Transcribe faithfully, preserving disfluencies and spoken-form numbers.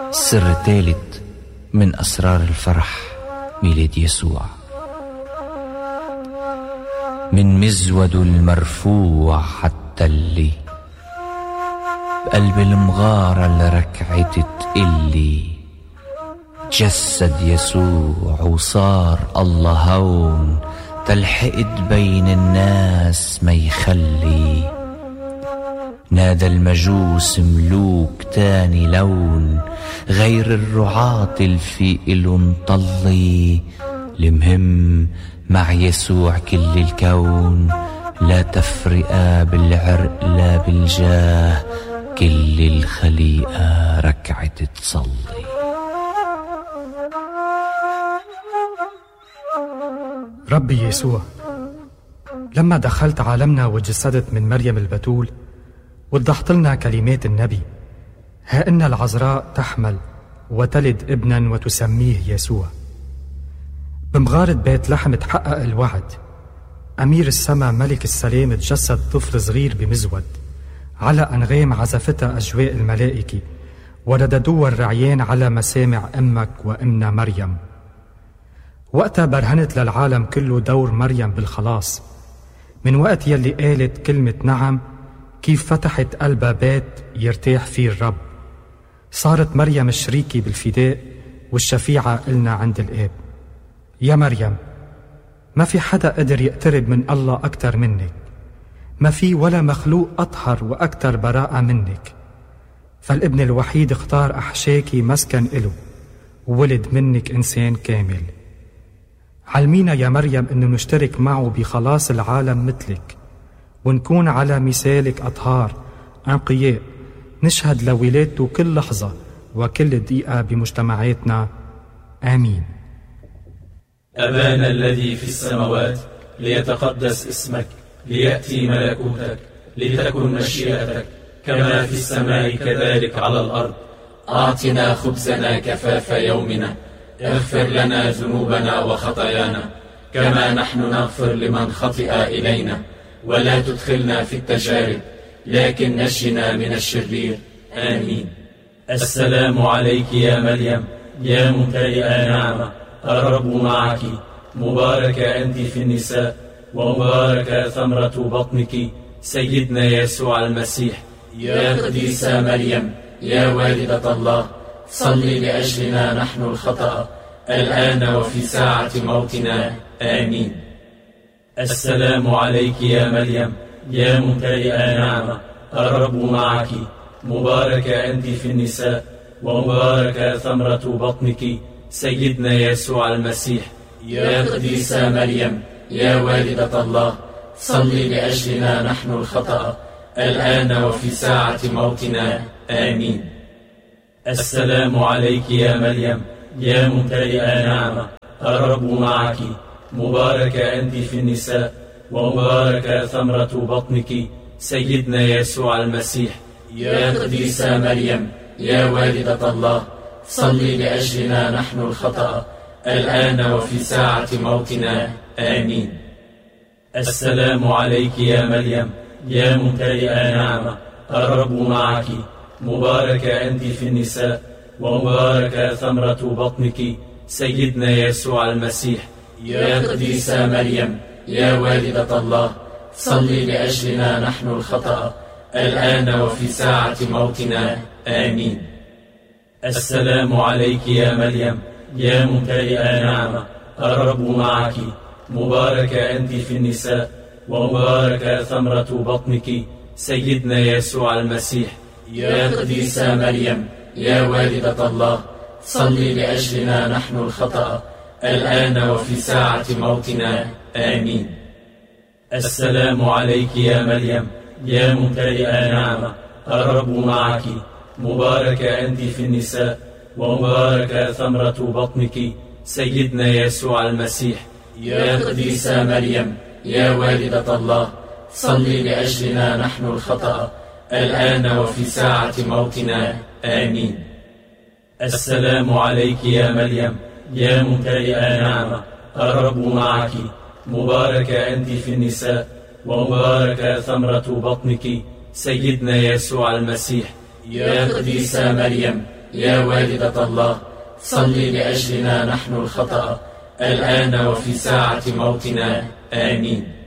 السر الثالث من أسرار الفرح ميلاد يسوع. من مزود المرفوع حتى اللي بقلب المغارة اللي ركعت تقلي تجسد يسوع وصار الله هون تلحقت بين الناس ما يخلي. نادى المجوس ملوك تاني لون غير الرعاة الفي إلن طلي. المهم مع يسوع كل الكون لا تفرقا بالعرق لا بالجاه، كل الخليقة ركعت تصلي. ربي يسوع، لما دخلت عالمنا وجسدت من مريم البتول وضحت لنا كلمات النبي، ها إن العذراء تحمل وتلد ابنا وتسميه يسوع. بمغارة بيت لحم تحقق الوعد، أمير السما ملك السلام تجسد طفل صغير بمزود، على أنغام عزفتها أجواء الملائكة ورددوها الرعيان على مسامع أمك وأمنا مريم. وقتها برهنت للعالم كله دور مريم بالخلاص، من وقت يلي قالت كلمة نعم كيف فتحت قلبها بيت يرتاح فيه الرب. صارت مريم الشريكة بالفداء والشفيعة إلنا عند الآب. يا مريم، ما في حدا قدر يقترب من الله أكتر منك، ما في ولا مخلوق أطهر وأكتر براءة منك. فالابن الوحيد اختار أحشاكي مسكن إله وولد منك إنسان كامل. علمينا يا مريم إنه نشترك معه بخلاص العالم مثلك، ونكون على مثالك أطهار أنقياء، نشهد لولادته كل لحظة وكل دقيقة بمجتمعاتنا. آمين. أبانا الذي في السماوات، ليتقدس اسمك، ليأتي ملكوتك، لتكن مشيئتك كما في السماء كذلك على الأرض. أعطنا خبزنا كفاف يومنا، اغفر لنا ذنوبنا وخطايانا كما نحن نغفر لمن خطئ إلينا، ولا تدخلنا في التجارب لكن نجنا من الشرير. آمين. السلام عليك يا مريم، يا ممتلئة نعمة، الرب معك، مباركة أنت في النساء، ومباركة ثمرة بطنك سيدنا يسوع المسيح. يا قديسة مريم، يا والدة الله، صلي لأجلنا نحن الخطأ الآن وفي ساعة موتنا. آمين. السلام عليك يا مريم، يا ممتلئة نعمة، الرب معك، مباركة أنت في النساء، ومباركة ثمرة بطنك سيدنا يسوع المسيح. يا قديسة مريم، يا والدة الله، صلي لأجلنا نحن الخطأ الآن وفي ساعة موتنا. آمين. السلام عليك يا مريم، يا ممتلئة نعمة، الرب معك، مباركة أنت في النساء، ومباركة ثمرة بطنك سيدنا يسوع المسيح. يا قديسة مريم، يا والدة الله، صلي لأجلنا نحن الخطأ الآن وفي ساعة موتنا. آمين. السلام عليك يا مريم، يا ممتلئة نعمة، الرب معك، مباركة أنت في النساء، ومباركة ثمرة بطنك سيدنا يسوع المسيح. يا قديسة مريم، يا والدة الله، صلي لأجلنا نحن الخطأ الآن وفي ساعة موتنا. آمين. السلام عليك يا مريم، يا ممتلئة نعمة، الرب معك، مباركة أنت في النساء، ومباركة ثمرة بطنك سيدنا يسوع المسيح. يا قديسة مريم، يا والدة الله، صلي لأجلنا نحن الخطأ الآن وفي ساعة موتنا. آمين. السلام عليك يا مريم، يا ممتلئة نعمة، الرب معك، مباركة أنت في النساء، ومباركة ثمرة بطنك سيدنا يسوع المسيح. يا قديسة مريم، يا والدة الله، صلي لأجلنا نحن الخطأ الآن وفي ساعة موتنا. آمين. السلام عليك يا مريم، يا ممتلئة نعمة، الرب معك، مباركة أنت في النساء، ومباركة ثمرة بطنك سيدنا يسوع المسيح. يا قديسة مريم، يا والدة الله صلي لأجلنا نحن الخطأ الآن وفي ساعة موتنا، آمين.